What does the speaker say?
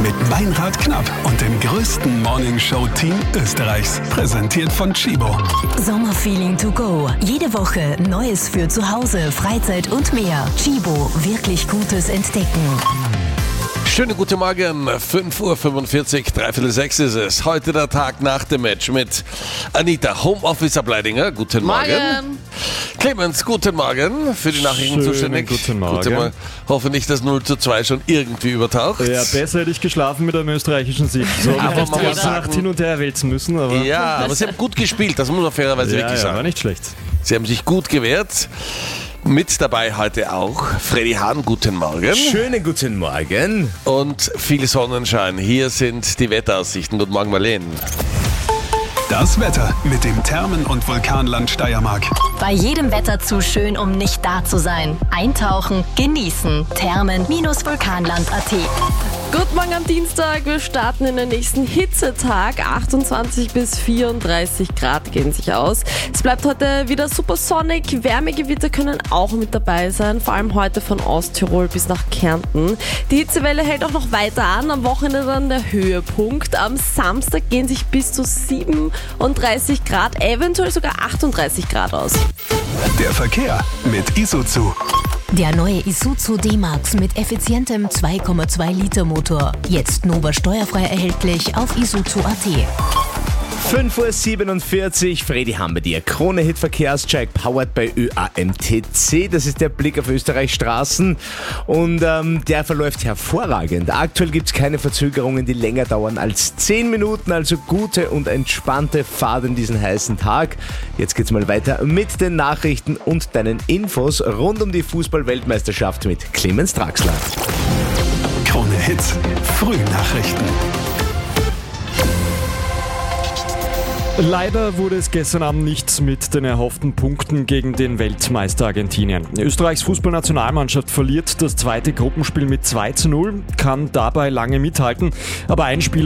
mit Meinrad Knapp und dem größten Morningshow-Team Österreichs. Präsentiert von Chibo. Sommerfeeling to go. Jede Woche Neues für zu Hause, Freizeit und mehr. Chibo, wirklich Gutes entdecken. Schönen guten Morgen, 5:45 Uhr, 5:45 ist es. Heute der Tag nach dem Match mit Anita, Homeoffice-Ableidinger. Guten Morgen. Clemens, guten Morgen. Für die Nachrichten zuständig. Guten Morgen. Hoffe nicht, dass 0:2 schon irgendwie übertaucht. Ja, besser hätte ich geschlafen mit einem österreichischen Sieg. So habe ich die ganze Nacht hin und her wälzen müssen. Aber Ja, aber sie haben gut gespielt, das muss man fairerweise wirklich sagen. war nicht schlecht. Sie haben sich gut gewehrt. Mit dabei heute auch Freddy Hahn, guten Morgen. Schönen guten Morgen. Und viel Sonnenschein. Hier sind die Wetteraussichten. Guten Morgen, Marlene. Das Wetter mit dem Thermen- und Vulkanland Steiermark. Bei jedem Wetter zu schön, um nicht da zu sein. Eintauchen, genießen. Thermen-vulkanland.at. Guten Morgen am Dienstag. Wir starten in den nächsten Hitzetag. 28 bis 34 Grad gehen sich aus. Es bleibt heute wieder super sonnig. Wärmegewitter können auch mit dabei sein. Vor allem heute von Osttirol bis nach Kärnten. Die Hitzewelle hält auch noch weiter an. Am Wochenende dann der Höhepunkt. Am Samstag gehen sich bis zu 37 Grad, eventuell sogar 38 Grad aus. Der Verkehr mit Isuzu. Der neue Isuzu D-Max mit effizientem 2,2 Liter Motor. Jetzt Nova steuerfrei erhältlich auf isuzu.at. 5:47 Uhr, Freddy Hahn bei dir. Krone-Hit Verkehrscheck, powered by ÖAMTC. Das ist der Blick auf Österreichs Straßen und der verläuft hervorragend. Aktuell gibt es keine Verzögerungen, die länger dauern als 10 Minuten, also gute und entspannte Fahrt in diesen heißen Tag. Jetzt geht's mal weiter mit den Nachrichten und deinen Infos rund um die Fußball-Weltmeisterschaft mit Clemens Draxler. Krone Hits, Frühnachrichten. Leider wurde es gestern Abend nichts mit den erhofften Punkten gegen den Weltmeister Argentinien. Österreichs Fußballnationalmannschaft verliert das zweite Gruppenspiel mit 2:0, kann dabei lange mithalten, aber ein Spiel